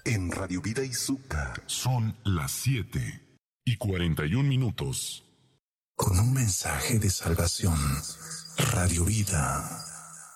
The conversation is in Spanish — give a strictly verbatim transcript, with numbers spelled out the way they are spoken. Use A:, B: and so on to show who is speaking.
A: en Radio Vida Izúcar.
B: Son las siete y cuarenta y un minutos.
A: Con un mensaje de salvación. Radio Vida.